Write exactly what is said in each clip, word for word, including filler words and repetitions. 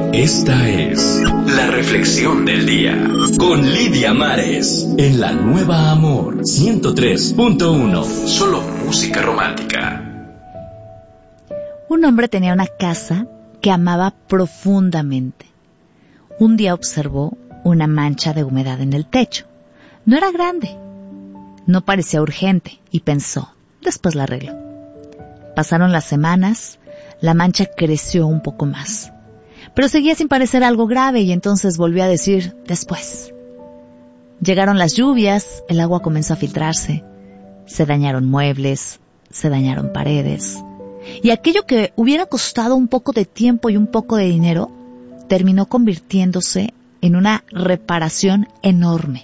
Esta es la reflexión del día con Lidia Mares en la Nueva Amor ciento tres punto uno. Solo música romántica. Un hombre tenía una casa que amaba profundamente. Un día observó una mancha de humedad en el techo. No era grande, no parecía urgente y pensó, después la arreglo. Pasaron las semanas, la mancha creció un poco más, pero seguía sin parecer algo grave y entonces volvió a decir, después. Llegaron las lluvias, el agua comenzó a filtrarse, se dañaron muebles, se dañaron paredes, y aquello que hubiera costado un poco de tiempo y un poco de dinero, terminó convirtiéndose en una reparación enorme.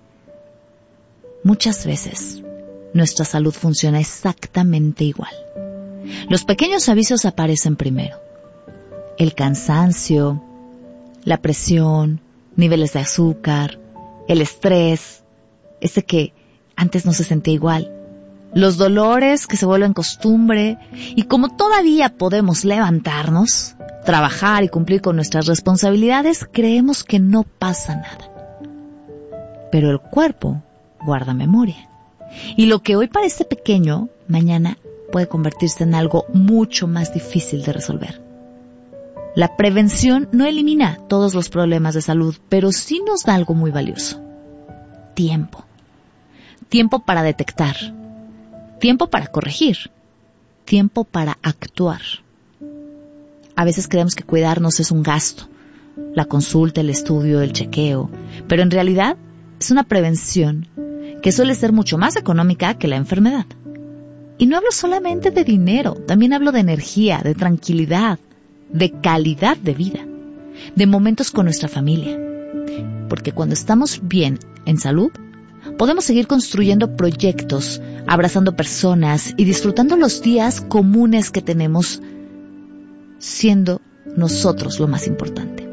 Muchas veces, nuestra salud funciona exactamente igual. Los pequeños avisos aparecen primero. El cansancio, la presión, niveles de azúcar, el estrés, ese que antes no se sentía igual, los dolores que se vuelven costumbre, y como todavía podemos levantarnos, trabajar y cumplir con nuestras responsabilidades, creemos que no pasa nada. Pero el cuerpo guarda memoria. Y lo que hoy parece pequeño, mañana puede convertirse en algo mucho más difícil de resolver. La prevención no elimina todos los problemas de salud, pero sí nos da algo muy valioso. Tiempo. Tiempo para detectar. Tiempo para corregir. Tiempo para actuar. A veces creemos que cuidarnos es un gasto, la consulta, el estudio, el chequeo, pero en realidad es una prevención que suele ser mucho más económica que la enfermedad. Y no hablo solamente de dinero, también hablo de energía, de tranquilidad, de calidad de vida, de momentos con nuestra familia. Porque cuando estamos bien en salud, podemos seguir construyendo proyectos, abrazando personas y disfrutando los días comunes que tenemos, siendo nosotros lo más importante.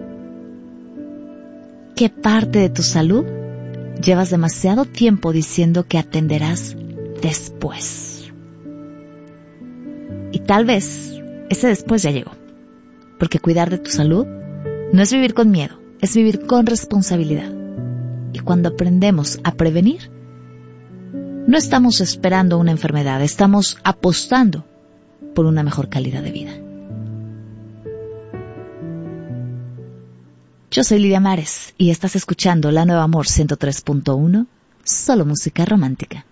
¿Qué parte de tu salud llevas demasiado tiempo diciendo que atenderás después? Y tal vez ese después ya llegó, porque cuidar de tu salud no es vivir con miedo, es vivir con responsabilidad. Y cuando aprendemos a prevenir, no estamos esperando una enfermedad, estamos apostando por una mejor calidad de vida. Yo soy Lidia Mares y estás escuchando La Nueva Amor ciento tres punto uno, solo música romántica.